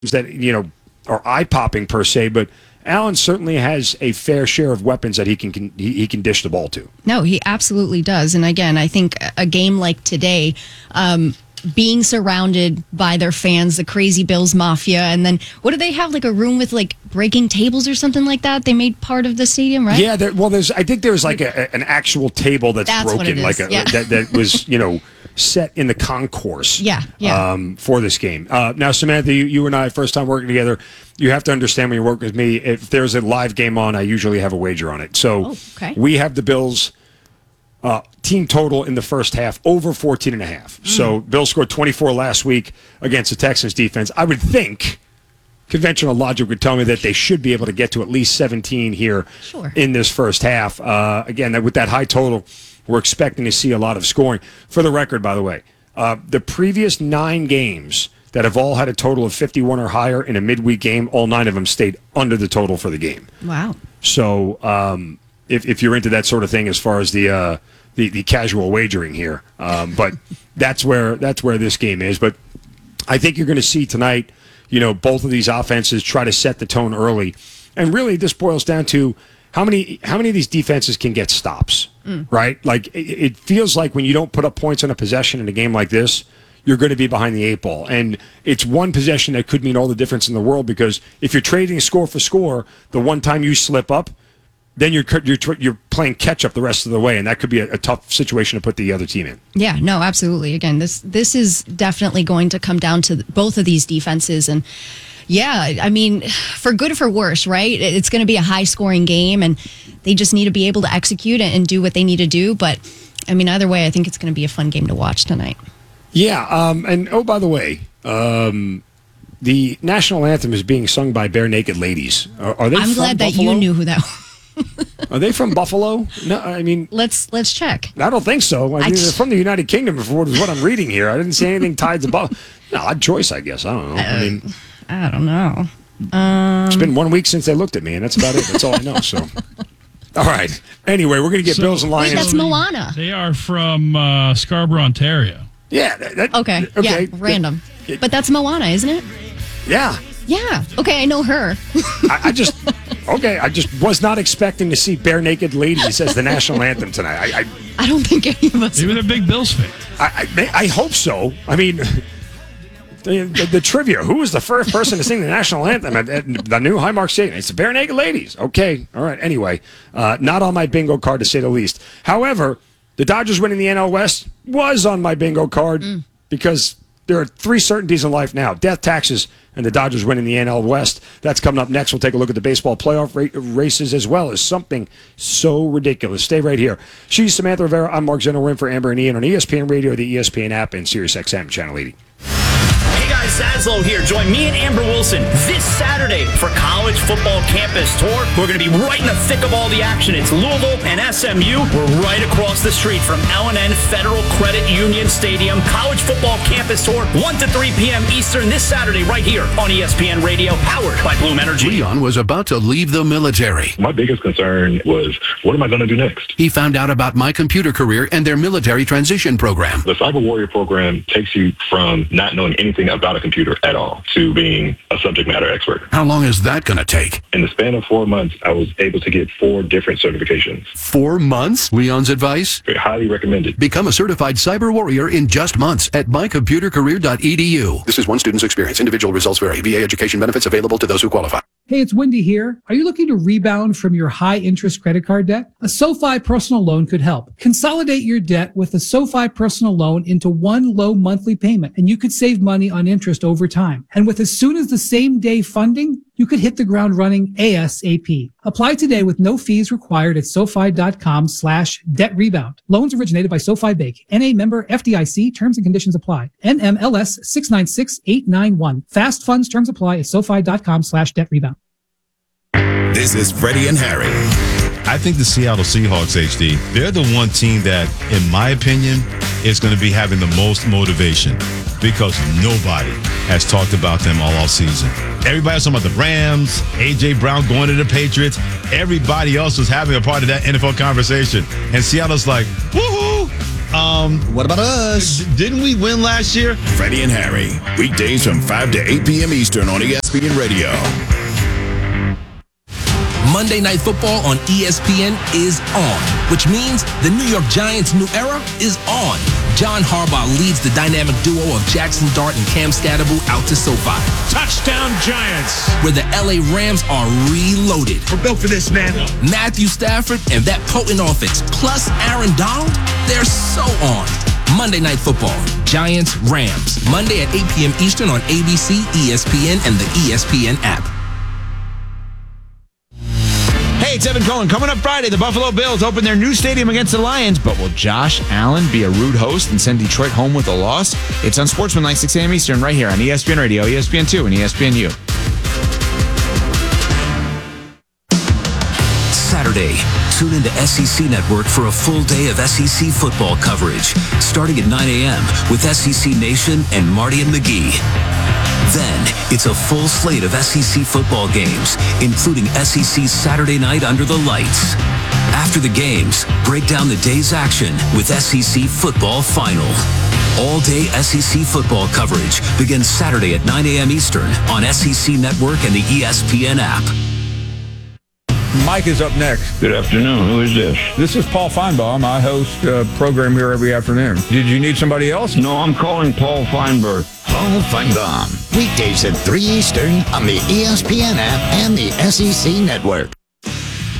that, are eye-popping per se, but Allen certainly has a fair share of weapons that he can dish the ball to. No, he absolutely does. And again, I think a game like today, being surrounded by their fans, the Crazy Bills Mafia, and then what do they have, like a room with like breaking tables or something like that? They made part of the stadium, right? Yeah, I think there's like an actual table that's broken, what it is. That was set in the concourse. For this game. Now, Samantha, you and I, first time working together, you have to understand when you work with me, if there's a live game on, I usually have a wager on it. So we have the Bills team total in the first half over 14.5. So Bills scored 24 last week against the Texans defense. I would think conventional logic would tell me that they should be able to get to at least 17 here in this first half. Again, with that high total, we're expecting to see a lot of scoring. For the record, by the way, the previous 9 games that have all had a total of 51 or higher in a midweek game, all 9 of them stayed under the total for the game. Wow. So if you're into that sort of thing as far as the casual wagering here, but that's where this game is. But I think you're going to see tonight, both of these offenses try to set the tone early, and really this boils down to how many of these defenses can get stops, right? Like it feels like when you don't put up points on a possession in a game like this, you're going to be behind the 8 ball. And it's one possession that could mean all the difference in the world, because if you're trading score for score, the one time you slip up, then you're playing catch up the rest of the way, and that could be a tough situation to put the other team in. Yeah, no, absolutely. Again, this is definitely going to come down to both of these defenses, and yeah, I mean, for good or for worse, right? It's going to be a high-scoring game, and they just need to be able to execute and do what they need to do. But I mean, either way, I think it's going to be a fun game to watch tonight. Yeah, and by the way, the national anthem is being sung by Bare Naked Ladies. Are they? I'm glad that you knew who that was. Are they from Buffalo? No, I mean... Let's check. I don't think so. I mean, they're from the United Kingdom, for what I'm reading here. I didn't see anything tied to Buffalo. No, odd choice, I guess. I don't know. I don't know. It's been 1 week since they looked at me, and that's about it. That's all I know, so... All right. Anyway, we're going to get Bills and Lions. Wait, that's Moana. They are from Scarborough, Ontario. Yeah. Okay. Yeah, random. But that's Moana, isn't it? Yeah. Yeah. Okay, I know her. I just was not expecting to see Bare Naked Ladies as the national anthem tonight. I don't think any of us. Maybe they're big Bills fans. I hope so. I mean, the trivia: who was the first person to sing the national anthem at the new Highmark Stadium? It's the Bare Naked Ladies. Okay, all right. Anyway, not on my bingo card to say the least. However, the Dodgers winning the NL West was on my bingo card because there are 3 certainties in life now: death, taxes, and the Dodgers winning the NL West. That's coming up next. We'll take a look at the baseball playoff races as well as something so ridiculous. Stay right here. She's Samantha Rivera. I'm Mark Zenner. We're in for Amber and Ian on ESPN Radio, the ESPN app, and SiriusXM Channel 80. Hey guys, Saslow here. Join me and Amber Wilson this Saturday for College Football Campus Tour. We're going to be right in the thick of all the action. It's Louisville and SMU. We're right across the street from L&N Federal Credit Union Stadium. College Football Campus Tour, 1 to 3 p.m. Eastern this Saturday right here on ESPN Radio, powered by Bloom Energy. Leon was about to leave the military. My biggest concern was, what am I going to do next? He found out about My Computer Career and their military transition program. The Cyber Warrior program takes you from not knowing anything about a computer at all to being a subject matter expert. How long is that going to take? In the span of 4 months, I was able to get 4 different certifications. 4 months? Leon's advice? Highly recommended. Become a certified cyber warrior in just months at mycomputercareer.edu. This is one student's experience. Individual results vary. VA education benefits available to those who qualify. Hey, it's Wendy here. Are you looking to rebound from your high-interest credit card debt? A SoFi personal loan could help. Consolidate your debt with a SoFi personal loan into one low monthly payment, and you could save money on interest over time. And with as soon as the same day funding, you could hit the ground running ASAP. Apply today with no fees required at SoFi.com/debt rebound. Loans originated by SoFi Bank. NA member FDIC. Terms and conditions apply. NMLS 696891. Fast funds terms apply at SoFi.com/debt rebound. This is Freddie and Harry. I think the Seattle Seahawks, HD, they're the one team that, in my opinion, is going to be having the most motivation because nobody has talked about them all season. Everybody's talking about the Rams, A.J. Brown going to the Patriots. Everybody else was having a part of that NFL conversation. And Seattle's like, woohoo! What about us? Didn't we win last year? Freddie and Harry, weekdays from 5 to 8 p.m. Eastern on ESPN Radio. Monday Night Football on ESPN is on, which means the New York Giants' new era is on. John Harbaugh leads the dynamic duo of Jackson Dart and Cam Scatterbo out to SoFi. Touchdown Giants! Where the LA Rams are reloaded. We're built for this, man. Matthew Stafford and that potent offense, plus Aaron Donald, they're so on. Monday Night Football, Giants, Rams. Monday at 8 p.m. Eastern on ABC, ESPN, and the ESPN app. Hey, it's Evan Cohen. Coming up Friday, the Buffalo Bills open their new stadium against the Lions, but will Josh Allen be a rude host and send Detroit home with a loss? It's on Sportsmanlike 6 a.m. Eastern right here on ESPN Radio, ESPN2, and ESPNU. Saturday, tune into SEC Network for a full day of SEC football coverage, starting at 9 a.m. with SEC Nation and Marty and McGee. Then, it's a full slate of SEC football games, including SEC Saturday Night Under the Lights. After the games, break down the day's action with SEC Football Final. All-day SEC football coverage begins Saturday at 9 a.m. Eastern on SEC Network and the ESPN app. Mike is up next. Good afternoon. Who is this? This is Paul Feinbaum. I host a program here every afternoon. Did you need somebody else? No, I'm calling Paul Feinberg. Paul Feinbaum. Weekdays at 3 Eastern on the ESPN app and the SEC Network.